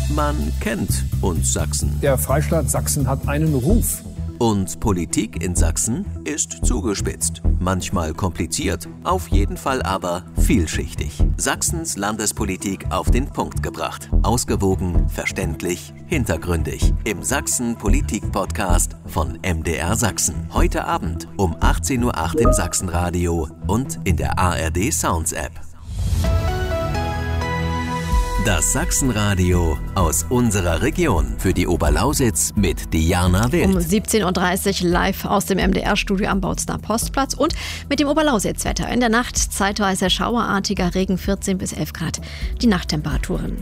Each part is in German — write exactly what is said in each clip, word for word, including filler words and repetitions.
Man kennt uns Sachsen. Der Freistaat Sachsen hat einen Ruf. Und Politik in Sachsen ist zugespitzt. Manchmal kompliziert, auf jeden Fall aber vielschichtig. Sachsens Landespolitik auf den Punkt gebracht. Ausgewogen, verständlich, hintergründig. Im Sachsen-Politik-Podcast von M D R Sachsen. Heute Abend um achtzehn Uhr acht im Sachsenradio und in der A R D Sounds App. Das Sachsenradio aus unserer Region für die Oberlausitz mit Diana Wild. Um siebzehn Uhr dreißig live aus dem M D R-Studio am Bautzner Postplatz und mit dem Oberlausitz-Wetter. In der Nacht zeitweise schauerartiger Regen, vierzehn bis elf Grad. Die Nachttemperaturen.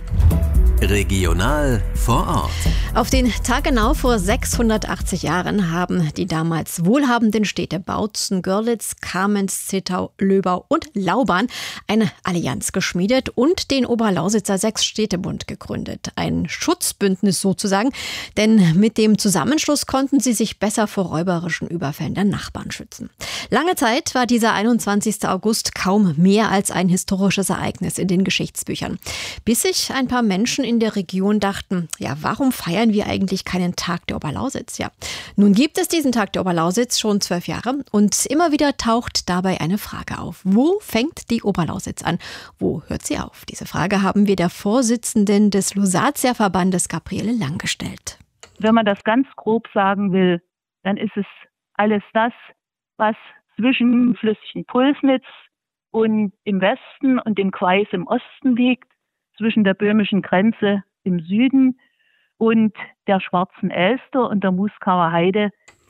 Regional vor Ort. Auf den Tag genau vor sechshundertachtzig Jahren haben die damals wohlhabenden Städte Bautzen, Görlitz, Kamenz, Zittau, Löbau und Lauban eine Allianz geschmiedet und den Oberlausitzer Sechs-Städte-Bund gegründet. Ein Schutzbündnis sozusagen, denn mit dem Zusammenschluss konnten sie sich besser vor räuberischen Überfällen der Nachbarn schützen. Lange Zeit war dieser einundzwanzigster August kaum mehr als ein historisches Ereignis in den Geschichtsbüchern. Bis sich ein paar Menschen in der Region dachten, ja, warum feiern wir eigentlich keinen Tag der Oberlausitz? Ja, nun gibt es diesen Tag der Oberlausitz schon zwölf Jahre und immer wieder taucht dabei eine Frage auf. Wo fängt die Oberlausitz an? Wo hört sie auf? Diese Frage haben wir der Vorsitzenden des Lusatia-Verbandes, Gabriele Lang, gestellt. Wenn man das ganz grob sagen will, dann ist es alles das, was zwischen flüssigen Pulsnitz und im Westen und dem Queis im Osten liegt, zwischen der böhmischen Grenze im Süden und der Schwarzen Elster und der Muskauer Heide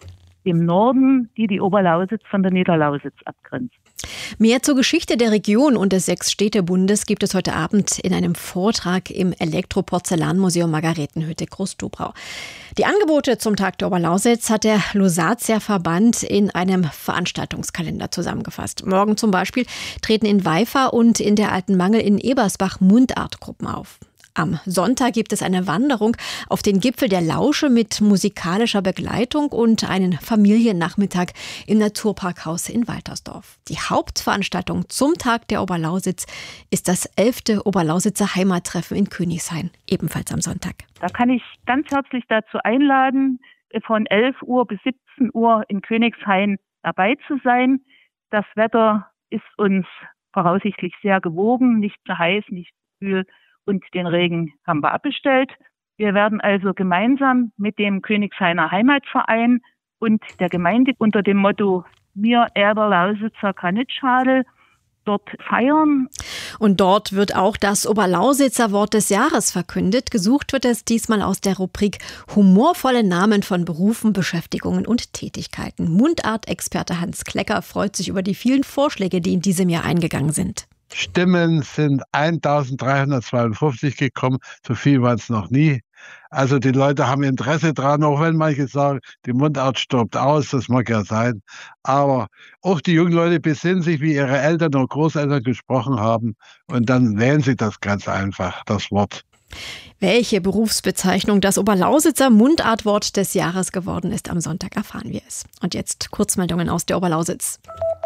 im Norden, die die Oberlausitz von der Niederlausitz abgrenzt. Mehr zur Geschichte der Region und des Sechs-Städte-Bundes gibt es heute Abend in einem Vortrag im Elektroporzellanmuseum Margaretenhütte Groß-Dubrau. Die Angebote zum Tag der Oberlausitz hat der Lusatia-Verband in einem Veranstaltungskalender zusammengefasst. Morgen zum Beispiel treten in Weifa und in der Alten Mangel in Ebersbach Mundartgruppen auf. Am Sonntag gibt es eine Wanderung auf den Gipfel der Lausche mit musikalischer Begleitung und einen Familiennachmittag im Naturparkhaus in Waltersdorf. Die Hauptveranstaltung zum Tag der Oberlausitz ist das elfte Oberlausitzer Heimattreffen in Königshain, ebenfalls am Sonntag. Da kann ich ganz herzlich dazu einladen, von elf Uhr bis siebzehn Uhr in Königshain dabei zu sein. Das Wetter ist uns voraussichtlich sehr gewogen, nicht zu heiß, nicht zu kühl. Und den Regen haben wir abbestellt. Wir werden also gemeinsam mit dem Königshainer Heimatverein und der Gemeinde unter dem Motto Mir Erder Lausitzer kann nicht schaden dort feiern. Und dort wird auch das Oberlausitzer Wort des Jahres verkündet. Gesucht wird es diesmal aus der Rubrik Humorvolle Namen von Berufen, Beschäftigungen und Tätigkeiten. Mundartexperte Hans Klecker freut sich über die vielen Vorschläge, die in diesem Jahr eingegangen sind. Stimmen sind eintausenddreihundertzweiundfünfzig gekommen, so viel waren es noch nie. Also die Leute haben Interesse dran, auch wenn manche sagen, die Mundart stirbt aus, das mag ja sein. Aber auch die jungen Leute besinnen sich, wie ihre Eltern oder Großeltern gesprochen haben und dann wählen sie das ganz einfach, das Wort. Welche Berufsbezeichnung das Oberlausitzer Mundartwort des Jahres geworden ist, am Sonntag erfahren wir es. Und jetzt Kurzmeldungen aus der Oberlausitz.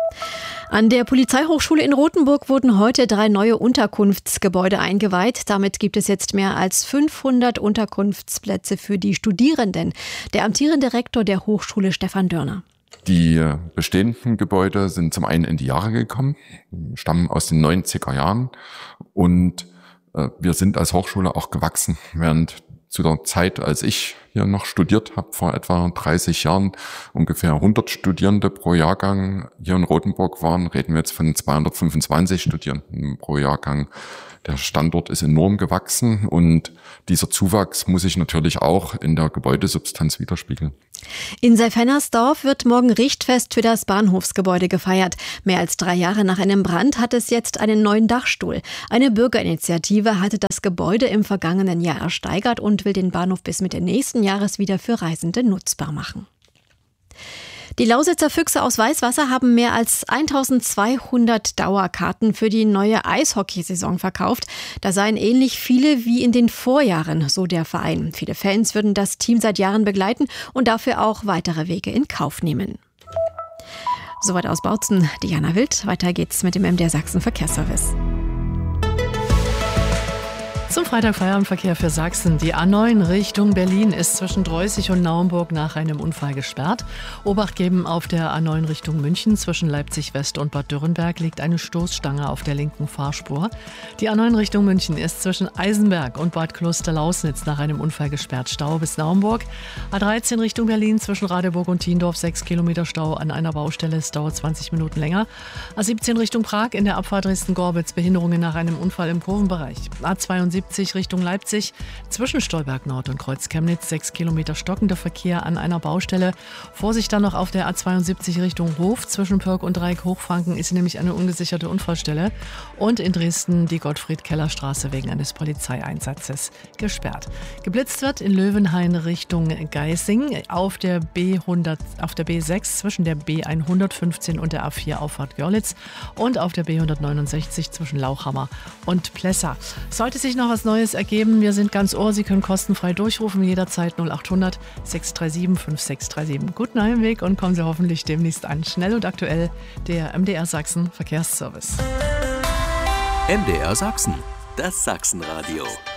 An der Polizeihochschule in Rothenburg wurden heute drei neue Unterkunftsgebäude eingeweiht. Damit gibt es jetzt mehr als fünfhundert Unterkunftsplätze für die Studierenden. Der amtierende Rektor der Hochschule, Stefan Dörner. Die bestehenden Gebäude sind zum einen in die Jahre gekommen, stammen aus den neunziger Jahren und äh, wir sind als Hochschule auch gewachsen. Während zu der Zeit, als ich hier noch studiert habe, vor etwa dreißig Jahren, ungefähr hundert Studierende pro Jahrgang hier in Rothenburg waren, reden wir jetzt von zweihundertfünfundzwanzig Studierenden pro Jahrgang. Der Standort ist enorm gewachsen und dieser Zuwachs muss sich natürlich auch in der Gebäudesubstanz widerspiegeln. In Seifennersdorf wird morgen Richtfest für das Bahnhofsgebäude gefeiert. Mehr als drei Jahre nach einem Brand hat es jetzt einen neuen Dachstuhl. Eine Bürgerinitiative hatte das Gebäude im vergangenen Jahr ersteigert und will den Bahnhof bis Mitte nächsten Jahres wieder für Reisende nutzbar machen. Die Lausitzer Füchse aus Weißwasser haben mehr als eintausendzweihundert Dauerkarten für die neue Eishockeysaison verkauft. Da seien ähnlich viele wie in den Vorjahren, so der Verein. Viele Fans würden das Team seit Jahren begleiten und dafür auch weitere Wege in Kauf nehmen. Soweit aus Bautzen, Diana Wild. Weiter geht's mit dem M D R Sachsen Verkehrsservice. Zum Freitag-Feierabendverkehr für Sachsen. Die A neun Richtung Berlin ist zwischen Dreußig und Naumburg nach einem Unfall gesperrt. Obacht geben auf der A neun Richtung München. Zwischen Leipzig West und Bad Dürrenberg liegt eine Stoßstange auf der linken Fahrspur. Die A neun Richtung München ist zwischen Eisenberg und Bad Klosterlausnitz nach einem Unfall gesperrt. Stau bis Naumburg. A dreizehn Richtung Berlin zwischen Radeburg und Tiendorf sechs Kilometer Stau an einer Baustelle. Es dauert zwanzig Minuten länger. A siebzehn Richtung Prag in der Abfahrt Dresden-Gorbitz. Behinderungen nach einem Unfall im Kurvenbereich. A zweiundsiebzig Richtung Leipzig zwischen Stolberg Nord und Kreuz Chemnitz sechs Kilometer stockender Verkehr an einer Baustelle. Vorsicht dann noch auf der A zweiundsiebzig Richtung Hof zwischen Pörk und Dreieck Hochfranken ist nämlich eine ungesicherte Unfallstelle. Und in Dresden die Gottfried-Keller-Straße wegen eines Polizeieinsatzes gesperrt. Geblitzt wird in Löwenhain Richtung Geising auf der B hundert, auf der B sechs zwischen der B hundertfünfzehn und der A vier Auffahrt Görlitz und auf der B hundertneunundsechzig zwischen Lauchhammer und Plessa. Sollte sich noch was Neues ergeben, wir sind ganz ohr. Sie können kostenfrei durchrufen, jederzeit null achthundert sechs drei sieben fünf sechs drei sieben. Guten Heimweg und kommen Sie hoffentlich demnächst an. Schnell und aktuell, der M D R Sachsen Verkehrsservice. M D R Sachsen, das Sachsenradio.